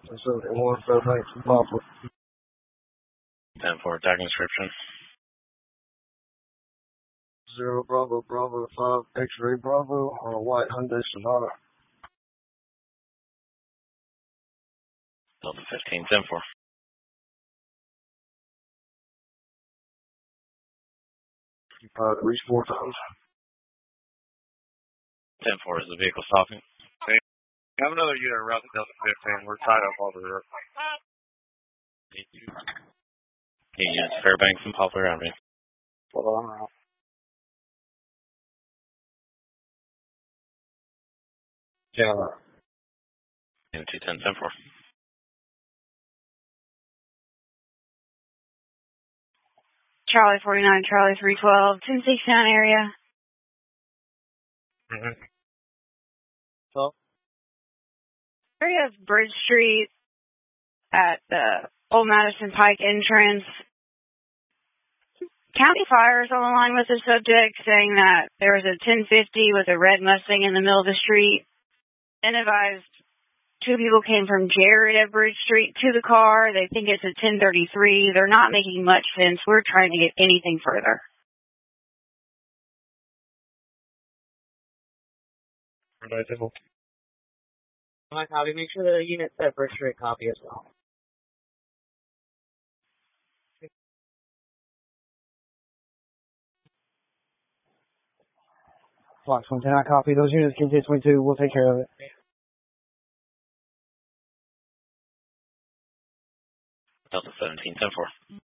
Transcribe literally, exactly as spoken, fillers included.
seventy-one, Fairbanks and Poplar. ten four, tag description. Zero Bravo Bravo five X-ray Bravo on a white Hyundai Sonata. Delta fifteen, ten four. Uh, reach four times. ten four, is the vehicle stopping? Okay. We have another unit around the Delta fifteen. We're tied up all the road. Eight units, Fairbanks and Poplar Avenue. Hold on around. Yeah. And two ten, ten four. Charlie forty-nine, Charlie three twelve, ten sixty-nine area. Mm-hmm. So? Area of Bridge Street at the Old Madison Pike entrance. County Fire is on the line with the subject saying that there was a ten fifty with a red Mustang in the middle of the street. And advised two people came from Jared at Bridge Street to the car. They think it's a ten thirty-three. They're not making much sense. We're trying to get anything further. My copy. Make sure the unit's at Bridge Street copy as well. Fox one ten, I copy. Those units can ten twenty-two. We'll take care of it. Delta seventeen, ten four.